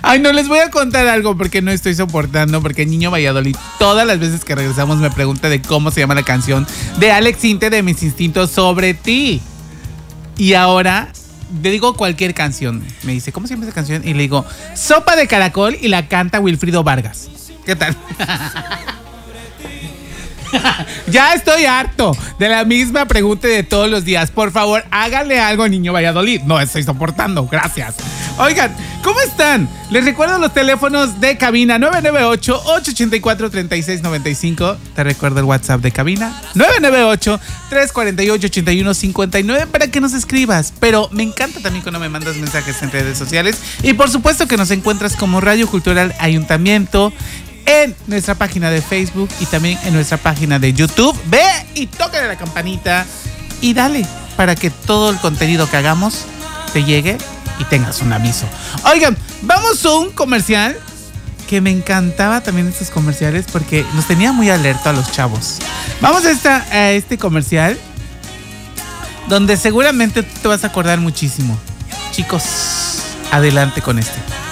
Ay, no, les voy a contar algo porque no estoy soportando. Porque Niño Valladolid, todas las veces que regresamos, me pregunta de cómo se llama la canción de Alex Intec de Mis Instintos sobre ti. Y ahora le digo cualquier canción. Me dice, ¿cómo se llama esa canción? Y le digo, Sopa de Caracol, y la canta Wilfrido Vargas. ¿Qué tal? Ya estoy harto de la misma pregunta de todos los días. Por favor, háganle algo a Niño Valladolid. No estoy soportando, gracias. Oigan, ¿cómo están? Les recuerdo los teléfonos de cabina 998-884-3695. Te recuerdo el WhatsApp de cabina 998-348-8159 para que nos escribas. Pero me encanta también cuando me mandas mensajes en redes sociales. Y por supuesto que nos encuentras como Radio Cultural Ayuntamiento en nuestra página de Facebook y también en nuestra página de YouTube. Ve y tócale la campanita y dale para que todo el contenido que hagamos te llegue y tengas un aviso. Oigan, vamos a un comercial que me encantaba también estos comerciales porque nos tenía muy alerta a los chavos. Vamos a este comercial donde seguramente te vas a acordar muchísimo. Chicos, adelante con este.